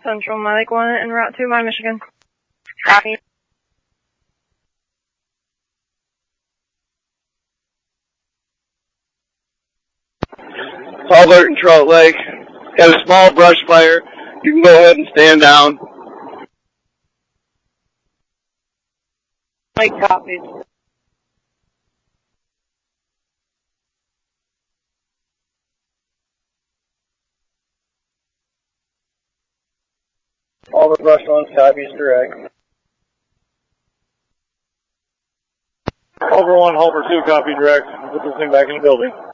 Central Medic 1 en route to my Michigan. Copy. Alert and Trout Lake. Got a small brush fire. You can go ahead and stand down. Lake copies. All the brush ones copies direct. Over 1, Homer 2, copy direct. Put this thing back in the building.